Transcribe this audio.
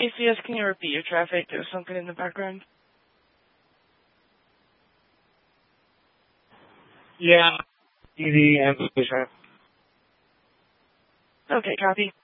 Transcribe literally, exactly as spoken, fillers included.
A C S, can you repeat your traffic? There's something in the background. Yeah, T V and traffic. Okay, copy.